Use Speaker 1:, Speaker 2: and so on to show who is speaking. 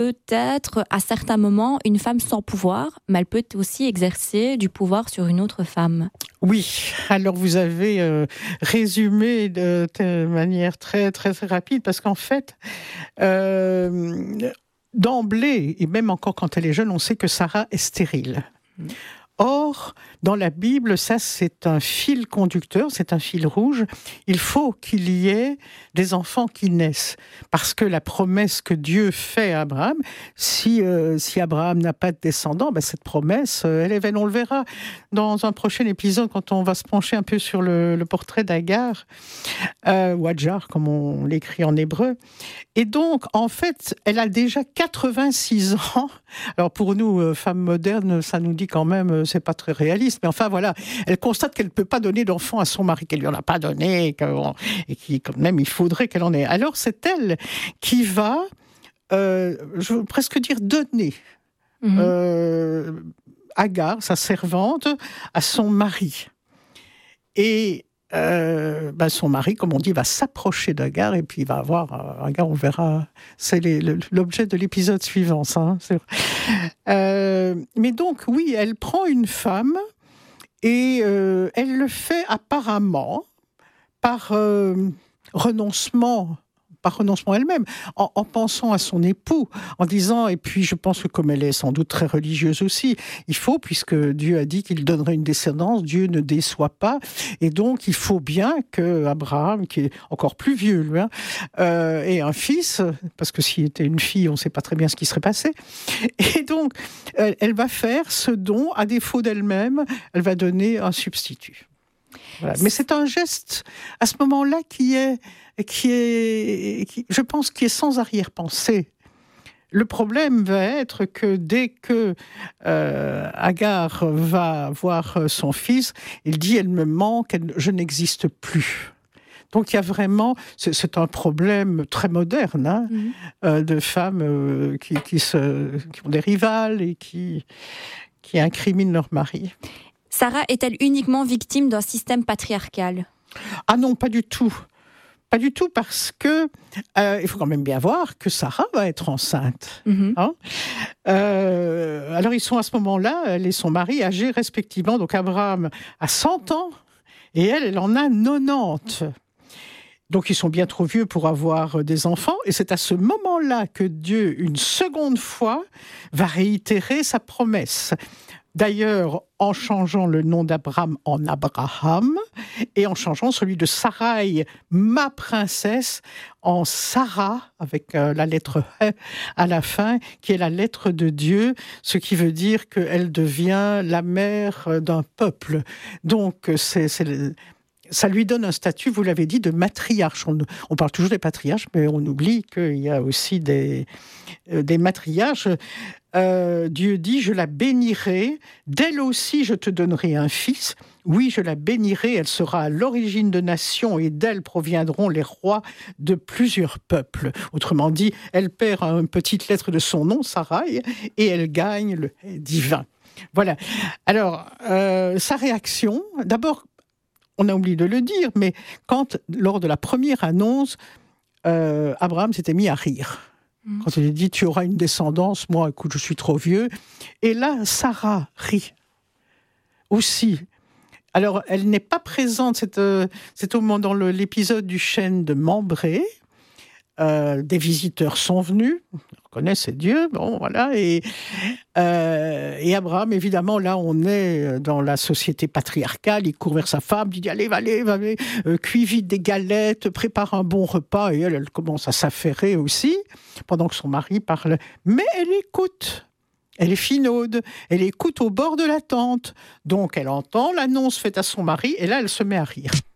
Speaker 1: peut être à certains moments une femme sans pouvoir, mais elle peut aussi exercer du pouvoir sur une autre femme.
Speaker 2: Oui, alors vous avez résumé de manière très, très, très rapide, parce qu'en fait, d'emblée, et même encore quand elle est jeune, on sait que Sarah est stérile. Or, dans la Bible, ça c'est un fil conducteur, c'est un fil rouge. Il faut qu'il y ait des enfants qui naissent. Parce que la promesse que Dieu fait à Abraham, si Abraham n'a pas de descendants, cette promesse, elle est vaine. On le verra dans un prochain épisode quand on va se pencher un peu sur le portrait d'Agar, ou Hadjar, comme on l'écrit en hébreu. Et donc, en fait, elle a déjà 86 ans. Alors pour nous, femmes modernes, ça nous dit quand même, c'est pas très réaliste. Mais enfin voilà, elle constate qu'elle ne peut pas donner d'enfant à son mari, qu'elle lui en a pas donné, et qui quand même il faudrait qu'elle en ait. Alors c'est elle qui va, je veux presque dire donner Agar, sa servante, à son mari. Et son mari, comme on dit, va s'approcher d'Agar et puis il va avoir Agar, on verra, c'est l'objet de l'épisode suivant, ça. Hein, c'est vrai. Mais donc, oui, elle prend une femme et elle le fait apparemment par renoncement elle-même, en pensant à son époux, en disant, et puis je pense que comme elle est sans doute très religieuse aussi, il faut, puisque Dieu a dit qu'il donnerait une descendance, Dieu ne déçoit pas, et donc il faut bien que Abraham, qui est encore plus vieux, lui, ait un fils, parce que s'il était une fille, on ne sait pas très bien ce qui serait passé, et donc elle va faire ce don, à défaut d'elle-même, elle va donner un substitut. Voilà. Mais c'est un geste, à ce moment-là, qui je pense, qui est sans arrière-pensée. Le problème va être que dès que Agar va voir son fils, il dit « elle me manque, je n'existe plus ». Donc il y a vraiment, c'est un problème très moderne, de femmes qui ont des rivales et qui incriminent leur mari.
Speaker 1: Sarah est-elle uniquement victime d'un système patriarcal ?
Speaker 2: Ah non, pas du tout. Pas du tout, parce que il faut quand même bien voir que Sarah va être enceinte. Hein, alors ils sont à ce moment-là, elle et son mari, âgés respectivement. Donc Abraham a 100 ans et elle en a 90. Donc ils sont bien trop vieux pour avoir des enfants. Et c'est à ce moment-là que Dieu, une seconde fois, va réitérer sa promesse. D'ailleurs, en changeant le nom d'Abraham en Abraham et en changeant celui de Sarai, ma princesse, en Sarah, avec la lettre He à la fin, qui est la lettre de Dieu, ce qui veut dire qu'elle devient la mère d'un peuple. Donc, ça lui donne un statut, vous l'avez dit, de matriarche. On parle toujours des patriarches, mais on oublie qu'il y a aussi des matriarches. Dieu dit, je la bénirai, d'elle aussi je te donnerai un fils. Oui, je la bénirai, elle sera à l'origine de nations et d'elle proviendront les rois de plusieurs peuples. Autrement dit, elle perd une petite lettre de son nom, Sarai, et elle gagne le divin. Voilà. Alors, sa réaction, d'abord, on a oublié de le dire, mais lors de la première annonce, Abraham s'était mis à rire. Quand il a dit « tu auras une descendance », moi, écoute, je suis trop vieux. Et là, Sarah rit aussi. Alors, elle n'est pas présente, c'est au moment dans l'épisode du chêne de Mambré. Des visiteurs sont venus, on reconnaît, c'est Dieu, bon, voilà, et Abraham, évidemment, là, on est dans la société patriarcale, il court vers sa femme, il dit, allez, cuis vite des galettes, prépare un bon repas, et elle commence à s'affairer aussi, pendant que son mari parle, mais elle écoute. Elle est finaude, elle écoute au bord de la tente, donc elle entend l'annonce faite à son mari, et là, elle se met à rire.